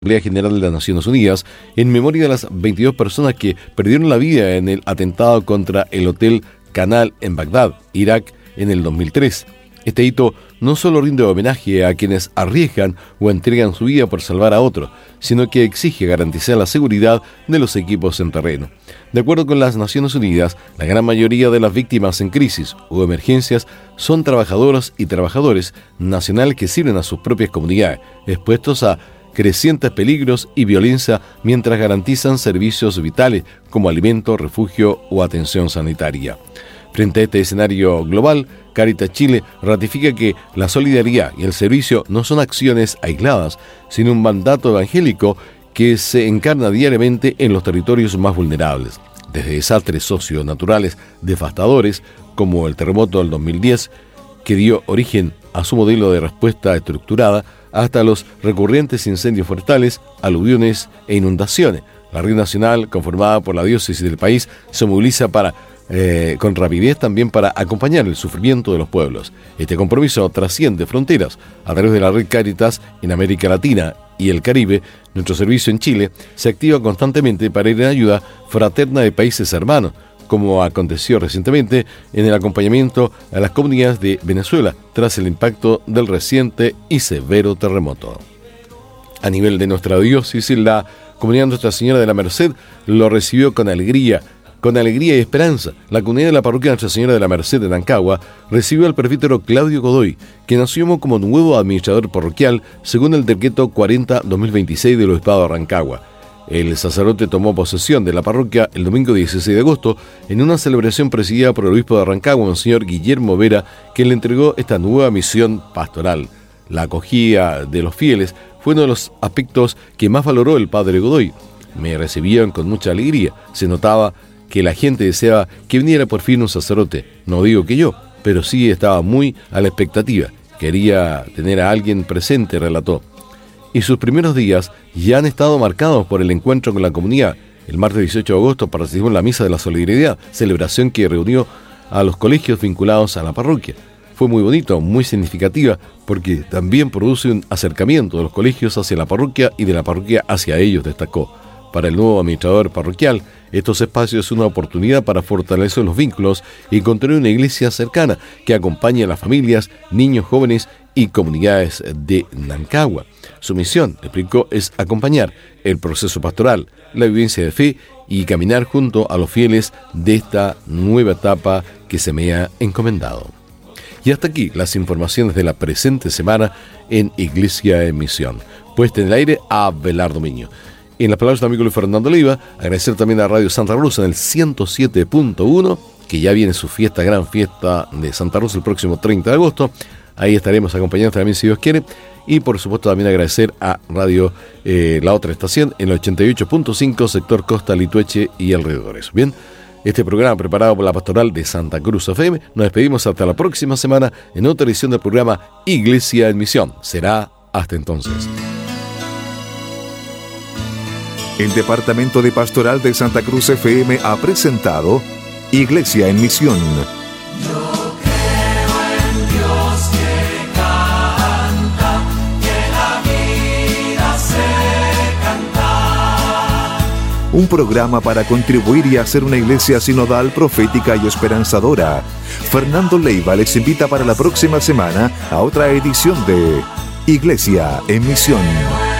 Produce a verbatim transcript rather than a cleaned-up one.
Asamblea General de las Naciones Unidas en memoria de las veintidós personas que perdieron la vida en el atentado contra el Hotel Canal en Bagdad, Irak, en el dos mil tres. Este hito no solo rinde homenaje a quienes arriesgan o entregan su vida por salvar a otros, sino que exige garantizar la seguridad de los equipos en terreno. De acuerdo con las Naciones Unidas, la gran mayoría de las víctimas en crisis o emergencias son trabajadoras y trabajadores nacionales que sirven a sus propias comunidades, expuestos a crecientes peligros y violencia mientras garantizan servicios vitales como alimento, refugio o atención sanitaria. Frente a este escenario global, Cáritas Chile ratifica que la solidaridad y el servicio no son acciones aisladas, sino un mandato evangélico que se encarna diariamente en los territorios más vulnerables. Desde desastres socionaturales devastadores, como el terremoto del dos mil diez, que dio origen a su modelo de respuesta estructurada, hasta los recurrentes incendios forestales, aluviones e inundaciones. La Red Nacional, conformada por la diócesis del país, se moviliza para, eh, con rapidez también para acompañar el sufrimiento de los pueblos. Este compromiso trasciende fronteras. A través de la Red Cáritas en América Latina y el Caribe, nuestro servicio en Chile se activa constantemente para ir en ayuda fraterna de países hermanos, como aconteció recientemente en el acompañamiento a las comunidades de Venezuela tras el impacto del reciente y severo terremoto. A nivel de nuestra diócesis, la comunidad Nuestra Señora de la Merced lo recibió con alegría, con alegría y esperanza. La comunidad de la parroquia Nuestra Señora de la Merced de Rancagua recibió al presbítero Claudio Godoy, quien asumió como nuevo administrador parroquial según el decreto cuarenta barra dos mil veintiséis del Obispado de Rancagua. El sacerdote tomó posesión de la parroquia el domingo dieciséis de agosto en una celebración presidida por el obispo de Rancagua, Monseñor Guillermo Vera, quien le entregó esta nueva misión pastoral. La acogida de los fieles fue uno de los aspectos que más valoró el padre Godoy. Me recibían con mucha alegría. Se notaba que la gente deseaba que viniera por fin un sacerdote. No digo que yo, pero sí estaba muy a la expectativa. Quería tener a alguien presente, relató. Y sus primeros días ya han estado marcados por el encuentro con la comunidad. El martes dieciocho de agosto participó en la Misa de la Solidaridad, celebración que reunió a los colegios vinculados a la parroquia. Fue muy bonito, muy significativa, porque también produce un acercamiento de los colegios hacia la parroquia y de la parroquia hacia ellos, destacó. Para el nuevo administrador parroquial, estos espacios son una oportunidad para fortalecer los vínculos y construir una iglesia cercana que acompañe a las familias, niños, jóvenes y comunidades de Rancagua. Su misión, explicó, es acompañar el proceso pastoral, la vivencia de fe y caminar junto a los fieles de esta nueva etapa que se me ha encomendado. Y hasta aquí las informaciones de la presente semana en Iglesia en Misión. Puesta en el aire a Abelardo Miño. En las palabras de mi amigo Luis Fernando Leiva, agradecer también a Radio Santa Rosa en el ciento siete punto uno, que ya viene su fiesta, gran fiesta de Santa Rosa el próximo treinta de agosto. Ahí estaremos acompañando también si Dios quiere. Y por supuesto también agradecer a Radio eh, La Otra Estación en el ochenta y ocho punto cinco, sector Costa, Litueche y alrededores. Bien, este programa preparado por la Pastoral de Santa Cruz F M. Nos despedimos hasta la próxima semana en otra edición del programa Iglesia en Misión. Será hasta entonces. El Departamento de Pastoral de Santa Cruz F M ha presentado Iglesia en Misión. Yo creo en Dios que canta, que la vida se canta. Un programa para contribuir y hacer una iglesia sinodal, profética y esperanzadora. Fernando Leiva les invita para la próxima semana a otra edición de Iglesia en Misión.